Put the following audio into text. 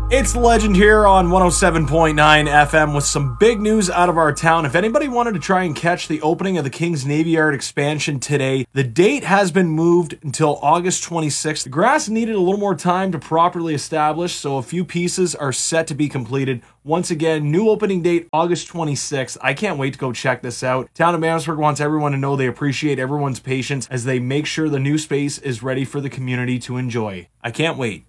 It's Legend here on 107.9 FM with some big news out of our town. If anybody wanted to try and catch the opening of the Kings Navy Yard expansion today, the date has been moved until August 26th. The grass needed a little more time to properly establish, so a few pieces are set to be completed. Once again, new opening date, August 26th. I can't wait to go check this out. Town of Mannesburg wants everyone to know they appreciate everyone's patience as they make sure the new space is ready for the community to enjoy. I can't wait.